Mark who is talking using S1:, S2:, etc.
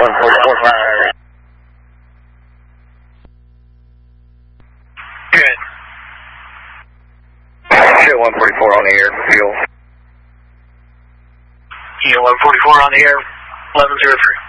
S1: 144.5.
S2: Good.
S1: Show 144 on the air, fuel.
S2: Yeah, 144 on the air, 1103.